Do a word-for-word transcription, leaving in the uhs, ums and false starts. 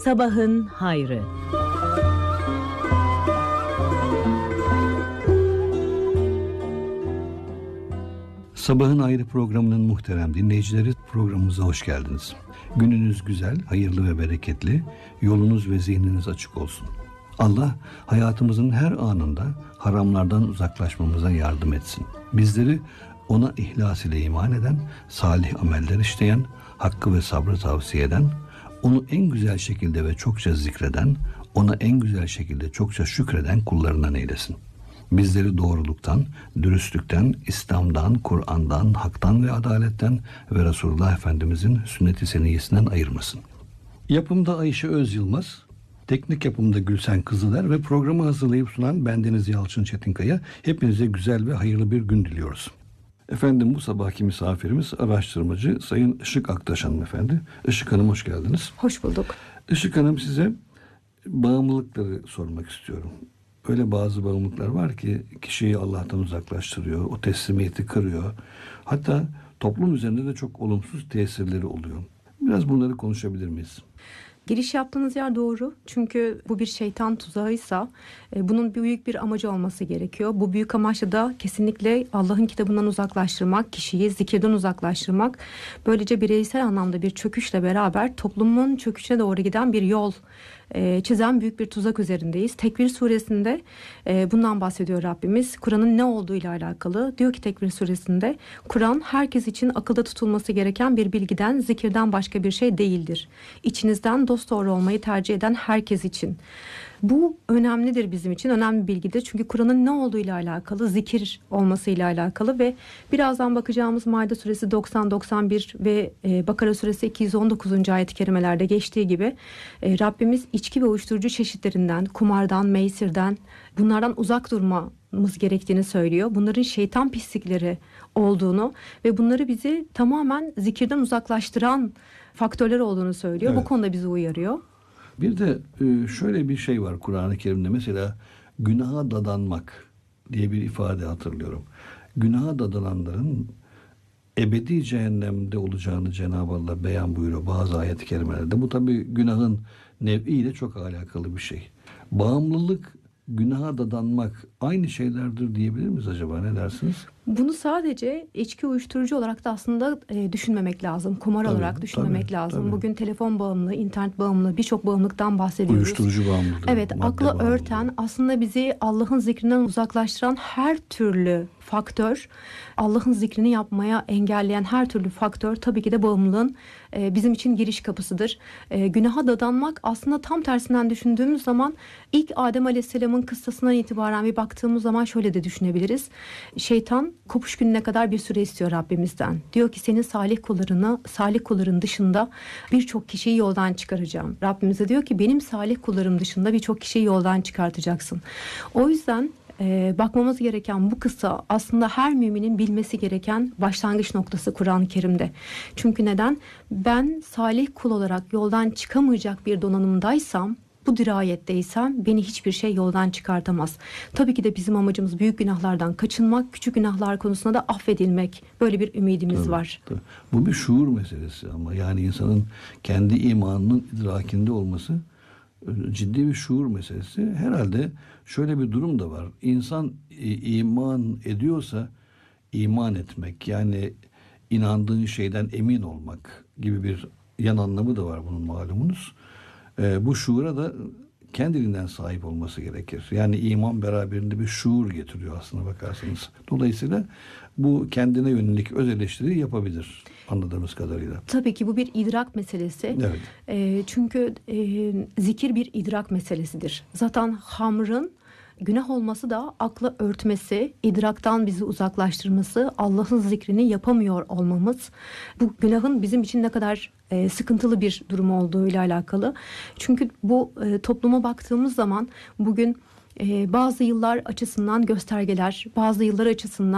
Sabahın hayrı. Sabahın Hayrı programının muhterem dinleyicileri, programımıza hoş geldiniz. Gününüz güzel, hayırlı ve bereketli, yolunuz ve zihniniz açık olsun. Allah hayatımızın her anında haramlardan uzaklaşmamıza yardım etsin. Bizleri ona ihlas ile iman eden, salih ameller işleyen, hakkı ve sabrı tavsiye eden, onu en güzel şekilde ve çokça zikreden, ona en güzel şekilde çokça şükreden kullarından eylesin. Bizleri doğruluktan, dürüstlükten, İslam'dan, Kur'an'dan, haktan ve adaletten ve Resulullah Efendimizin sünnet-i seniyyesinden ayırmasın. Yapımda Ayşe Öz Yılmaz, teknik yapımda Gülsen Kızıler ve programı hazırlayıp sunan bendeniz Yalçın Çetinkaya. Hepinize güzel ve hayırlı bir gün diliyoruz. Efendim, bu sabahki misafirimiz araştırmacı Sayın Işık Aktaş hanımefendi. Işık Hanım, hoş geldiniz. Hoş bulduk. Işık Hanım, size bağımlılıkları sormak istiyorum. Öyle bazı bağımlılıklar var ki kişiyi Allah'tan uzaklaştırıyor, o teslimiyeti kırıyor. Hatta toplum üzerinde de çok olumsuz tesirleri oluyor. Biraz bunları konuşabilir miyiz? Giriş yaptığınız yer doğru. Çünkü bu bir şeytan tuzağıysa e, bunun büyük bir amacı olması gerekiyor. Bu büyük amaçla da kesinlikle Allah'ın kitabından uzaklaştırmak, kişiyi zikirden uzaklaştırmak. Böylece bireysel anlamda bir çöküşle beraber toplumun çöküşüne doğru giden bir yol e, çizen büyük bir tuzak üzerindeyiz. Tekvir suresinde e, bundan bahsediyor Rabbimiz. Kur'an'ın ne olduğuyla alakalı. Diyor ki Tekvir suresinde, Kur'an herkes için akılda tutulması gereken bir bilgiden, zikirden başka bir şey değildir. İçinizden dosdoğru olmayı tercih eden herkes için. Bu önemlidir bizim için. Önemli bir bilgidir. Çünkü Kur'an'ın ne olduğuyla alakalı, zikir olmasıyla alakalı ve birazdan bakacağımız Maide suresi doksan doksan bir ve e, Bakara suresi iki yüz on dokuzuncu ayet-i kerimelerde geçtiği gibi e, Rabbimiz içki ve uyuşturucu çeşitlerinden, kumardan, meysirden, bunlardan uzak durmamız gerektiğini söylüyor. Bunların şeytan pislikleri olduğunu ve bunları bizi tamamen zikirden uzaklaştıran faktörler olduğunu söylüyor. Evet. Bu konuda bizi uyarıyor. Bir de şöyle bir şey var Kur'an-ı Kerim'de, mesela günaha dadanmak diye bir ifade hatırlıyorum. Günaha dadananların ebedi cehennemde olacağını Cenab-ı Allah beyan buyuruyor bazı ayet-i kerimelerde. Bu tabii günahın nev'iyle çok alakalı bir şey. Bağımlılık, günaha dadanmak aynı şeylerdir diyebilir miyiz acaba? Ne dersiniz? Bunu sadece içki, uyuşturucu olarak da aslında e, düşünmemek lazım. Kumar tabii, olarak düşünmemek tabii, lazım. Tabii. Bugün telefon bağımlılığı, internet bağımlılığı, birçok bağımlılıktan bahsediyoruz. Uyuşturucu bağımlılığı. Evet, aklı bağımlılığı. Örten, aslında bizi Allah'ın zikrinden uzaklaştıran her türlü faktör, Allah'ın zikrini yapmaya engelleyen her türlü faktör tabii ki de bağımlılığın e, bizim için giriş kapısıdır. E, günaha dadanmak aslında tam tersinden düşündüğümüz zaman ilk Adem Aleyhisselam'ın kıssasından itibaren bir baktığımız zaman şöyle de düşünebiliriz. Şeytan kopuş gününe kadar bir süre istiyor Rabbimizden. Diyor ki senin salih kullarını, salih kulların dışında birçok kişiyi yoldan çıkaracağım. Rabbimize diyor ki benim salih kullarım dışında birçok kişiyi yoldan çıkartacaksın. O yüzden Ee, bakmamız gereken bu kıssa aslında her müminin bilmesi gereken başlangıç noktası Kur'an-ı Kerim'de. Çünkü neden? Ben salih kul olarak yoldan çıkamayacak bir donanımdaysam, bu dirayetteysem beni hiçbir şey yoldan çıkartamaz. Tabii ki de bizim amacımız büyük günahlardan kaçınmak, küçük günahlar konusunda da affedilmek. Böyle bir ümidimiz tabii, var. Tabii. Bu bir şuur meselesi ama yani insanın kendi imanının idrakinde olması ciddi bir şuur meselesi. Herhalde şöyle bir durum da var. İnsan iman ediyorsa iman etmek, yani inandığın şeyden emin olmak gibi bir yan anlamı da var bunun, malumunuz. Ee, bu şuura da kendiliğinden sahip olması gerekir. Yani iman beraberinde bir şuur getiriyor aslına bakarsanız. Dolayısıyla bu kendine yönelik öz eleştiri yapabilir anladığımız kadarıyla. Tabii ki bu bir idrak meselesi. Evet. E, çünkü e, zikir bir idrak meselesidir. Zaten hamrın günah olması da aklı örtmesi, idraktan bizi uzaklaştırması, Allah'ın zikrini yapamıyor olmamız, bu günahın bizim için ne kadar e, sıkıntılı bir durum olduğuyla alakalı. Çünkü bu e, topluma baktığımız zaman bugün e, bazı yıllar açısından göstergeler, bazı yıllar açısından